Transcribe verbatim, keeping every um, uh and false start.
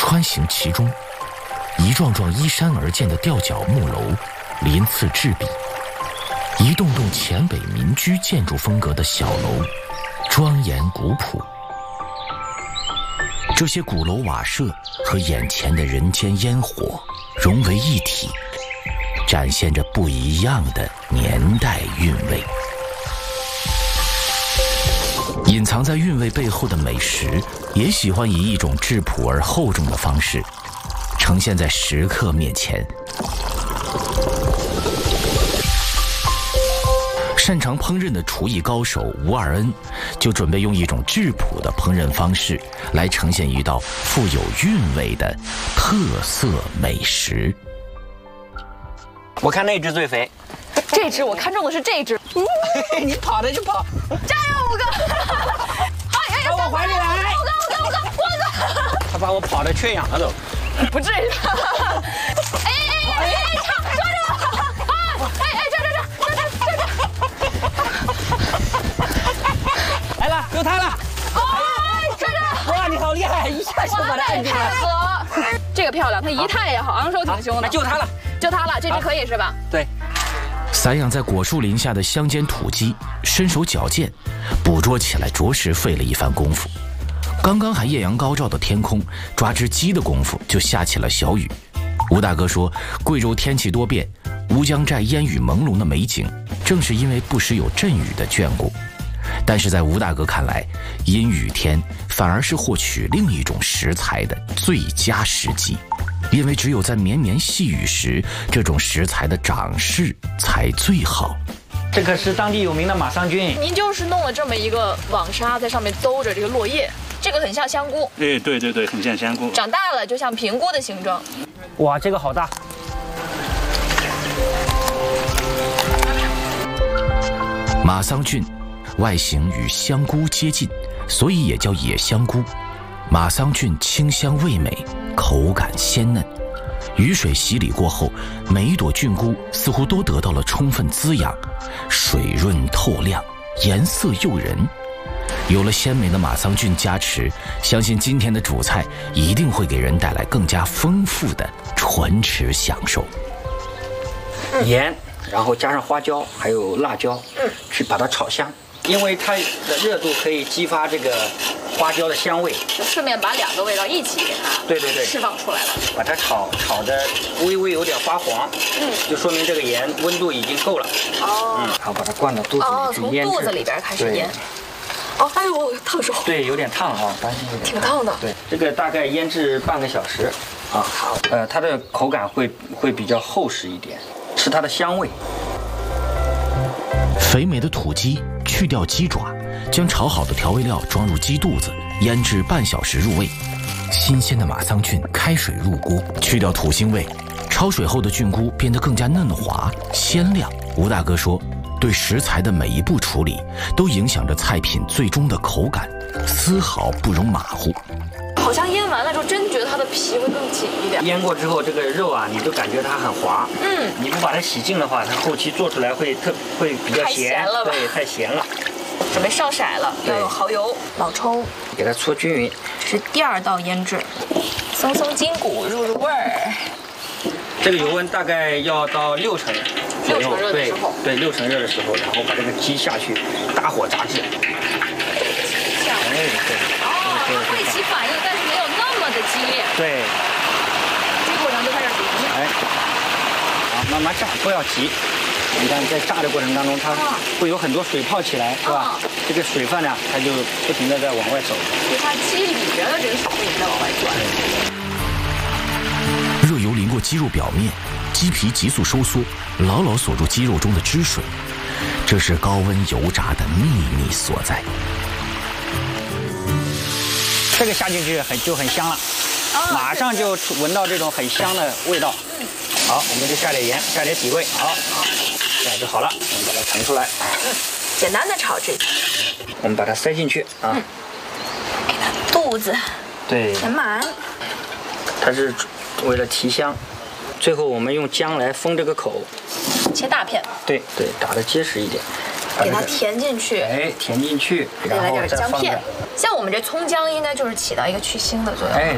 穿行其中，一幢幢依山而建的吊脚木楼鳞次栉比，一栋栋黔北民居建筑风格的小楼庄严古朴。这些古楼瓦舍和眼前的人间烟火融为一体，展现着不一样的年代韵味。隐藏在韵味背后的美食，也喜欢以一种质朴而厚重的方式呈现在食客面前。擅长烹饪的厨艺高手吴二恩就准备用一种质朴的烹饪方式来呈现一道富有韵味的特色美食。 我看那只最肥， 这只我看中的是这只。嗯、 你跑着就跑， 加油，五哥！哎呀， 把我怀里来！ 五哥，五哥，五哥，五哥！ 他把我跑得缺氧了都。 不至于。哎哎哎哎，抓抓着！啊！哎哎，这这这这这这！ 来了，有它了！ 哎，这这！ 哇，你好厉害，一下就把它按住了。 这个漂亮，它仪态也好，昂首挺胸的。 就它了， 就它了，这只可以是吧？ 对。 散养在果树林下的乡间土鸡身手矫健，捕捉起来着实费了一番功夫。刚刚还艳阳高照的天空，抓只鸡的功夫就下起了小雨。吴大哥说，贵州天气多变，乌江寨烟雨朦胧的美景，正是因为不时有阵雨的眷顾。但是在吴大哥看来，阴雨天反而是获取另一种食材的最佳时机。因为只有在绵绵细雨时，这种食材的长势才最好。 这可是当地有名的马桑菌。 您就是弄了这么一个网纱，在上面兜着这个落叶，这个很像香菇。 哎，对对对，很像香菇。 长大了就像平菇的形状。 哇，这个好大！ 马桑菌外形与香菇接近，所以也叫野香菇。马桑菌清香味美，口感鲜嫩。雨水洗礼过后，每一朵菌菇似乎都得到了充分滋养，水润透亮，颜色诱人。有了鲜美的马桑菌加持，相信今天的主菜一定会给人带来更加丰富的唇齿享受。 盐，然后加上花椒，还有辣椒，嗯，去把它炒香。因为它的热度可以激发这个花椒的香味， 就顺便把两个味道一起给它对对对释放出来了。 把它炒炒的微微有点发黄，嗯，就说明这个盐温度已经够了。哦，嗯，好，把它灌到肚子里去腌制。 哦，从肚子里边开始腌。哦，哎呦，烫手。对， 有点烫啊，担心有点挺烫的。 对，这个大概腌制半个小时啊。好，呃，它的口感会会比较厚实一点，是它的香味。 肥美的土鸡去掉鸡爪，将炒好的调味料装入鸡肚子，腌制半小时入味。新鲜的马桑菌开水入锅，去掉土腥味，焯水后的菌菇变得更加嫩滑鲜亮。吴大哥说，对食材的每一步处理都影响着菜品最终的口感，丝毫不容马虎。 好像腌完了之后，真觉得它的皮会更紧一点。 腌过之后，这个肉啊，你就感觉它很滑。嗯，你不把它洗净的话，它后期做出来会特会比较咸。 太咸了吧？ 对，太咸了。 准备上色了，要有蚝油、老抽， 给它搓均匀。 是第二道腌制，松松筋骨入入味儿。 这个油温大概要到六成左右， 六成热的时候， 对，六成热的时候，然后把这个鸡下去，大火炸制。 哎，对。哦，它会起反应，但是没有那么的激烈。 对。 这过程就开始淋。 哎，好，慢慢炸，不要急。你看，在炸的过程当中，它会有很多水泡起来，是吧？这个水分呢，它就不停的在往外走。 就它鸡里边的这个水分也在往外转。 热油淋过鸡肉表面，鸡皮急速收缩，牢牢锁住鸡肉中的汁水，这是高温油炸的秘密所在。 这个下进去很就很香了，马上就闻到这种很香的味道。好，我们就下点盐，下点底味，好，这样就好了。我们把它盛出来， 简单的炒制。 我们把它塞进去啊，嗯、 给它肚子对填满。 它是为了提香。最后我们用姜来封这个口， 切大片。 对对，打得结实一点。 给它填进去， 哎，填进去， 再来点姜片。像我们这葱姜应该就是起到一个去腥的作用。哎。